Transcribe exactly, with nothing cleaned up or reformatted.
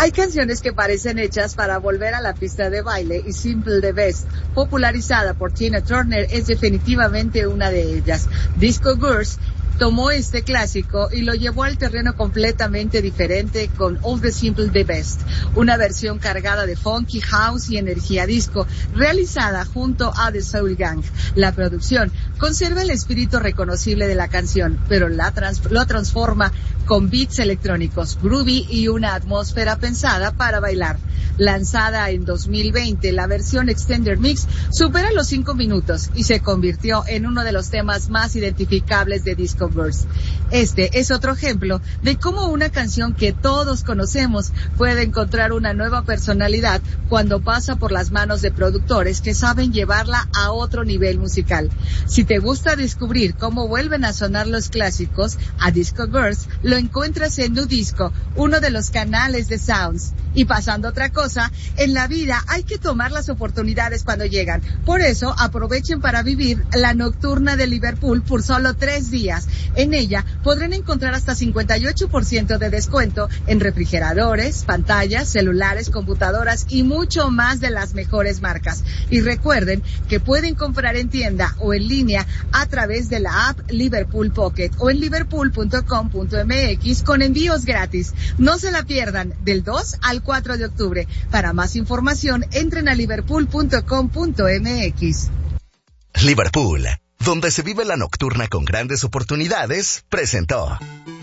Hay canciones que parecen hechas para volver a la pista de baile y Simple the Best, popularizada por Tina Turner, es definitivamente una de ellas. Disco Girls tomó este clásico y lo llevó al terreno completamente diferente con All the Simple the Best, una versión cargada de funky, house y energía disco, realizada junto a The Soul Gang. La producción conserva el espíritu reconocible de la canción, pero la trans- lo transforma con beats electrónicos, groovy y una atmósfera pensada para bailar. Lanzada en dos mil veinte, la versión Extended Mix supera los cinco minutos y se convirtió en uno de los temas más identificables de Disco Girls. Este es otro ejemplo de cómo una canción que todos conocemos puede encontrar una nueva personalidad cuando pasa por las manos de productores que saben llevarla a otro nivel musical. Si te gusta descubrir cómo vuelven a sonar los clásicos, a Disco Girls lo encuentras en Nu Disco, uno de los canales de Sounds. Y pasando otra cosa, en la vida hay que tomar las oportunidades cuando llegan. Por eso, aprovechen para vivir la nocturna de Liverpool por solo tres días. En ella podrán encontrar hasta cincuenta y ocho por ciento de descuento en refrigeradores, pantallas, celulares, computadoras y mucho más de las mejores marcas. Y recuerden que pueden comprar en tienda o en línea a través de la app Liverpool Pocket o en liverpool punto com punto m x con envíos gratis. No se la pierdan del dos al cuatro de octubre. Para más información, entren a liverpool punto com punto m x. Liverpool, donde se vive la nocturna con grandes oportunidades, presentó